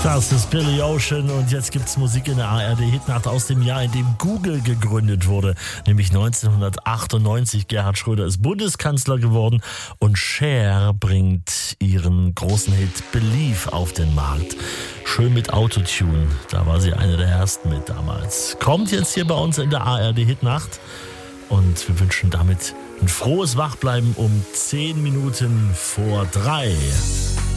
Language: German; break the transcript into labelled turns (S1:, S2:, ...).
S1: Das ist Billy Ocean und jetzt gibt's Musik in der ARD-Hitnacht aus dem Jahr, in dem Google gegründet wurde, nämlich 1998. Gerhard Schröder ist Bundeskanzler geworden und Cher bringt ihren großen Hit Believe auf den Markt. Schön mit Autotune, da war sie eine der ersten mit damals. Kommt jetzt hier bei uns in der ARD-Hitnacht und wir wünschen damit ein frohes Wachbleiben um 10 Minuten vor 3.